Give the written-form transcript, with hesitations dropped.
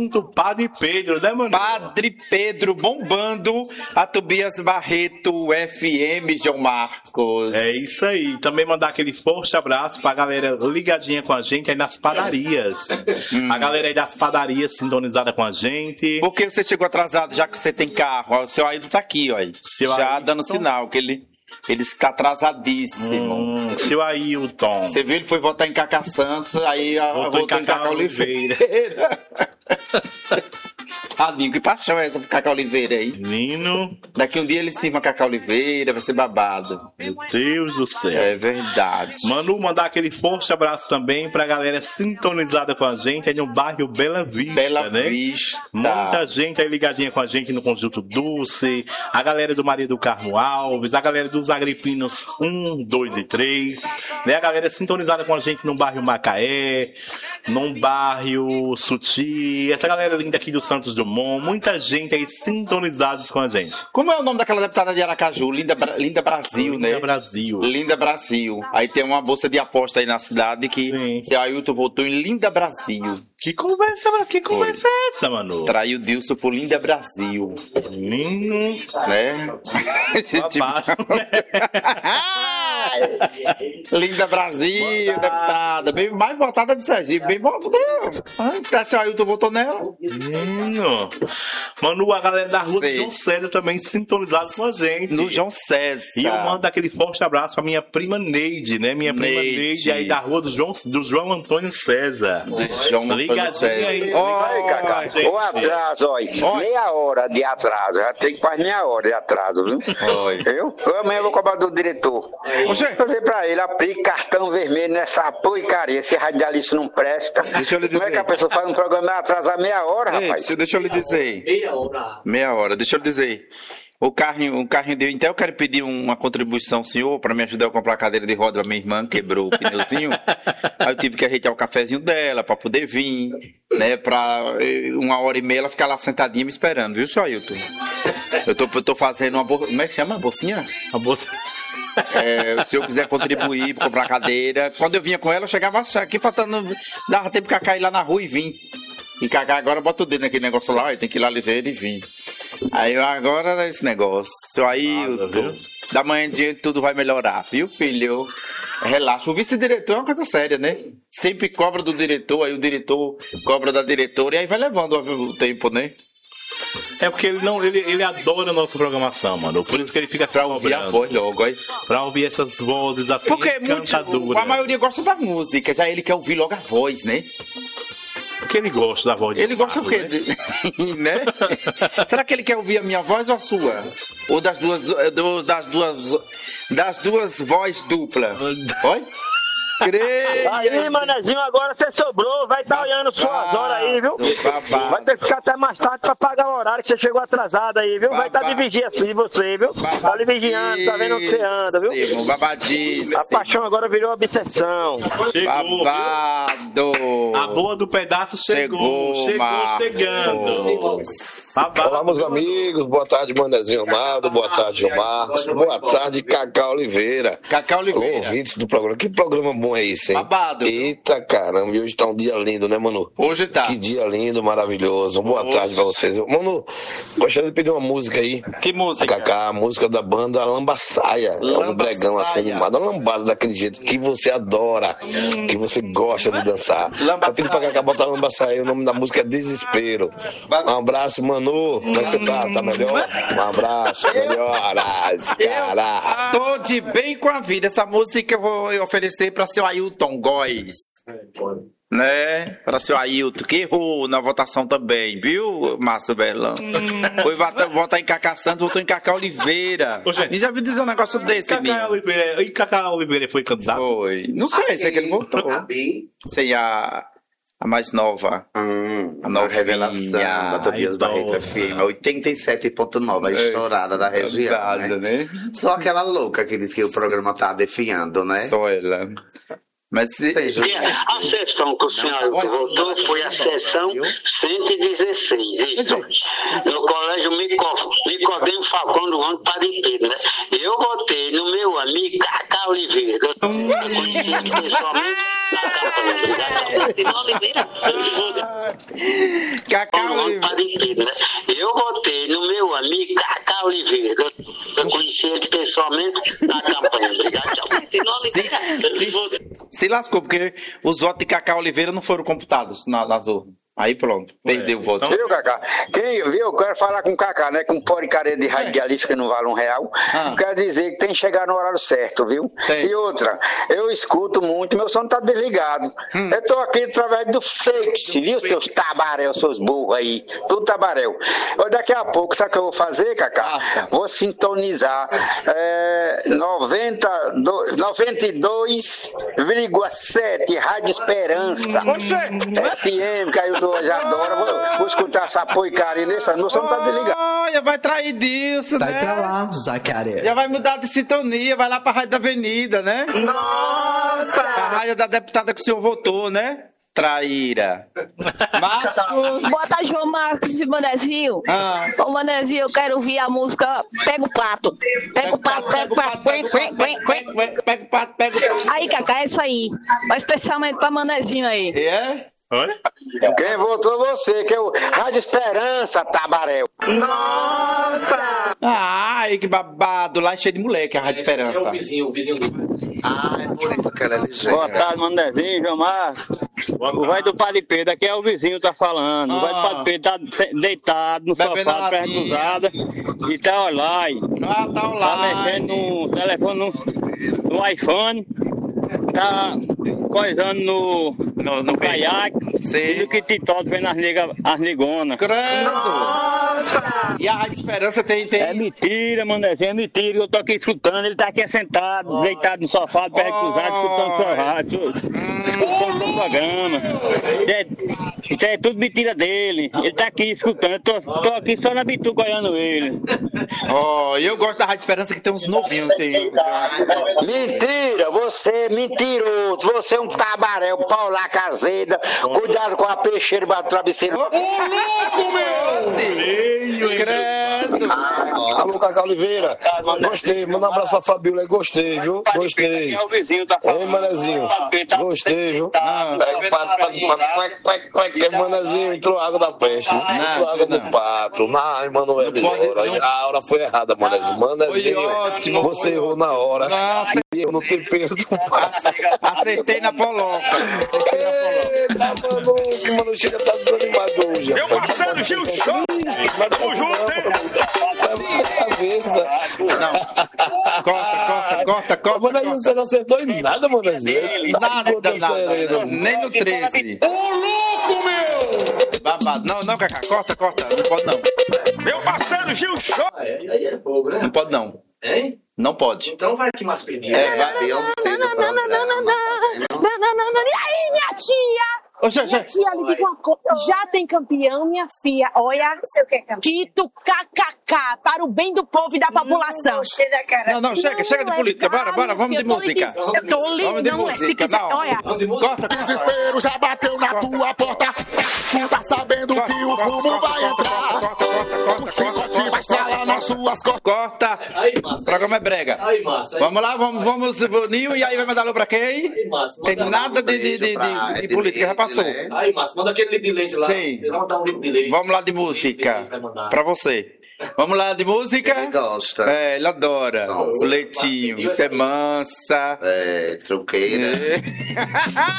junto, Padre Pedro, né, mano? Padre Pedro bombando a Tobias Barreto FM, João Marcos. É isso aí. Também mandar aquele forte abraço pra galera ligadinha com a gente aí nas padarias. A galera aí das padarias sintonizada com a gente. Por que você chegou atrasado, já que você tem carro? Ó, o seu Ailton tá aqui, ó. Já Ailton dando sinal, que ele fica atrasadíssimo. Seu Ailton. Você viu, ele foi votar em Cacá Santos, aí voltou em Cacá Oliveira. Tadinho, que paixão é essa pro Cacá Oliveira aí? Menino. Daqui um dia ele cima Cacá Oliveira, vai ser babado. Meu Deus do céu. É verdade. Manu, mandar aquele forte abraço também pra galera sintonizada com a gente aí no bairro Bela Vista, Bela né? Vista. Muita gente aí ligadinha com a gente no Conjunto Dulce, a galera do Maria do Carmo Alves, a galera dos Agripinos 1, 2 e 3, né? A galera sintonizada com a gente no bairro Macaé, no bairro Suti, essa galera linda aqui do Santos Dumont, muita gente aí sintonizados com a gente. Como é o nome daquela deputada de Aracaju? Linda Brasil, né? Linda Brasil. Linda Brasil. Aí tem uma bolsa de aposta aí na cidade que seu Ailton votou em Linda Brasil. Que conversa é essa, mano? Traiu Dilson por Linda Brasil. Menino, né? Linda Brasil, deputada. Bem mais votada de Sergipe. Bem votada. Até seu Ailton votou nela. Menino. Manu, a galera da rua do João César também sintonizados com a gente. No João César. E eu mando aquele forte abraço pra minha prima Neide, né? Minha prima Neide aí da rua do João Antônio César. Ligadinha aí. Oi, Cacá. O atraso, olha. Meia hora de atraso. Já tem quase meia hora de atraso, viu? Eu amanhã vou cobrar do diretor. Eu falei pra ele, aplique cartão vermelho nessa porcaria. Esse radialista não presta. Deixa eu lhe dizer. Como é que a pessoa faz um programa e atrasar meia hora, rapaz? Deixa eu lhe dizer. Meia hora. Deixa eu lhe dizer. O carrinho deu. Então eu quero pedir uma contribuição, senhor, pra me ajudar a comprar a cadeira de roda. Minha irmã quebrou o pneuzinho. Aí eu tive que ajeitar o cafezinho dela pra poder vir, né? Pra 1h30 ela ficar lá sentadinha me esperando, viu, seu Ailton? Eu tô fazendo uma bolsa. Como é que chama? Bolsinha? A bolsa. Se eu quiser contribuir pra comprar cadeira. Quando eu vinha com ela, eu chegava aqui faltando. Dava tempo que cair lá na rua e vim. E Cacá agora bota o dedo naquele negócio lá, tem que ir lá ver e vir. Aí agora é esse negócio. Seu Ailton, da manhã em diante tudo vai melhorar, viu, filho? Relaxa. O vice-diretor é uma coisa séria, né? Sempre cobra do diretor, aí o diretor cobra da diretora e aí vai levando o tempo, né? É porque ele adora a nossa programação, mano. Por isso que ele fica pra ouvir a voz logo, aí. Pra ouvir essas vozes assim, cantadoras. A maioria gosta da música, já ele quer ouvir logo a voz, né? Porque ele gosta da voz de Ele gosta o quê? Né? Será que ele quer ouvir a minha voz ou a sua? Ou das duas vozes duplas? Oi? Aí, manezinho, agora você sobrou, vai estar olhando suas horas aí, viu? Vai ter que ficar até mais tarde pra pagar o horário que você chegou atrasado aí, viu? Vai estar de vigia assim você, viu? Tá lhe vigiando, tá vendo onde você anda, viu? Babadíssimo. A paixão agora virou obsessão. Chegou, babado. A boa do pedaço chegou chegando. Olá, meus amigos, boa tarde, Manezinho Amado, boa tarde, João Marcos, boa tarde, Cacá Oliveira. Cacá Oliveira. Ouvintes do programa, que programa bom é esse, hein? Babado. Eita caramba, e hoje tá um dia lindo, né, Manu? Hoje tá. Que dia lindo, maravilhoso. Boa tarde pra vocês. Manu, gostaria de pedir uma música aí. Que música? Cacá, a música da banda Lambaçaia. É um bregão assim animado, uma lambada daquele jeito que você adora, que você gosta de dançar. Eu pedi pra Cacá botar Lambaçaia, o nome da música é Desespero. Um abraço, Manu. Como é que você tá? Tá melhor? Um abraço, melhoras, cara. Tô de bem com a vida. Essa música eu vou oferecer pra seu Ailton Góes. Né? Para seu Ailton, que errou na votação também, viu, Márcio Verlão? Foi votar em Cacá Santos, votou em Cacá Oliveira. E já vi dizer um negócio desse, Cacá Oliveira foi candidato? Foi. Não sei, sei que ele votou. Sem a mais nova. A nova revelação da Tobias Barreto FM, 87.9, a estourada da região, né? Só aquela louca que diz que o programa tá definhando, né? Só ela. Mas a sessão que o senhor votou foi a sessão 116, isso. No colégio Nicodemo Falcão do ano Padre Pedro, né? Eu votei no meu amigo Cacá Oliveira, que eu conheci pessoalmente Cacau Oliveira. Eu votei no meu amigo Cacau Oliveira. Eu conheci ele pessoalmente na campanha. Obrigado, tchau. Se lascou, porque os votos de Cacau Oliveira não foram computados nas urnas. Aí pronto, perdeu o voto. Viu, Cacá? Eu quero falar com o Cacá, né? Com porcaria de radialista que não vale R$1. Quer dizer que tem que chegar no horário certo, viu? Tem. E outra, eu escuto muito, meu som tá desligado. Eu tô aqui através do Face, viu, seus tabaréu, seus burros aí. Tudo tabaréu. Daqui a pouco, sabe o que eu vou fazer, Cacá? Vou sintonizar 92,7 Rádio Esperança. FM, que aí eu adoro. Vou escutar essa porcaria nessa noite, não tá desligado. Olha, vai trair Dilson, né? Vai pra lá, Zacaria. Já vai mudar de sintonia, vai lá pra Rádio da Avenida, né? Nossa! A rádio da deputada que o senhor votou, né? Traíra. Marcos. Boa tarde, João Marcos e Manezinho. Ô, Manezinho, eu quero ouvir a música Pega o Pato. Pega o pato, pega o pato. Pega o pato, pega o pato. Aí, Cacá, é isso aí. Mas especialmente pra Manezinho aí. É? Olha. Quem votou você, que é o Rádio Esperança, tabaréu. Nossa! Ai, que babado. Lá é cheio de moleque, a Rádio Esperança. É o vizinho do... É por isso que ela é ligeira. Boa tarde, Manezinho, João Marcos. O vai do Padre Pedro, aqui é o vizinho que tá falando. O vai do Padre Pedro tá deitado no sofá, perna cruzada, e tá online. Tá online. Tá mexendo no telefone, no iPhone. Tá coisando no caiaque. E do que TikTok vendo as negonas. Nossa! E a Rádio Esperança tem... É mentira, Manezinho, é mentira. Eu tô aqui escutando, ele tá aqui sentado, deitado no sofá, perna cruzada, escutando seu rádio. Escutando o programa. Isso é tudo mentira dele. Ele tá aqui escutando, eu tô aqui só na bituca olhando ele. E eu gosto da Rádio Esperança, que tem uns novinhos. Mentira, você é mentiroso, você é um tabaréu, pau lá caseda, cuidado com a peixeira baixo do travesseiro. Alô, Cacau Oliveira, gostei, manda um abraço pra Fabiola aí, gostei, viu? Gostei. Ei, Manezinho, gostei, viu? Manezinho, entrou água da peste, entrou água do pato. Ai, Manoel, a hora foi errada, Manezinho. Manezinho, você errou na hora. E eu não tenho peso do pato. Acertei na poloca. Eita, mano, que mano chega tá desanimado hoje. Meu parceiro Gil Show! Tamo junto, hein? Cabeça. Corta. Mano, aí você não acertou em nada, mano. Nada. Nem no 13. Ô, louco, meu! Babado. Não, Cacá, corta. Não pode não. Meu parceiro Gil Show! Aí é fogo, né? Não pode não. Hein? Não pode. Então vai que mais perdido. E aí, minha tia? Minha tia, lhe digo uma coisa. Já tem campeão, minha filha. Olha, Tito KKK, para o bem do povo e da população. Não, chega de política. Bora, vamos de música. Eu tô lindo, não é? Se quiser, olha. Corta. Desespero já bateu na tua porta. Tu tá sabendo que o fumo vai entrar. O chicote vai estralar nas suas costas. Corta. Aí, massa. O programa é brega. Aí, massa. Vamos lá, vamos, Nil, e aí vai mandar alô pra quem? Aí, massa. Tem nada de política, já passou. Aí, massa, manda aquele litro de leite lá. Sim. Vamos dar um litro de leite. Vamos lá de música. Pra você. Vamos lá de música? Ele gosta. Ele adora. O leitinho. Isso é mansa. Truqueira.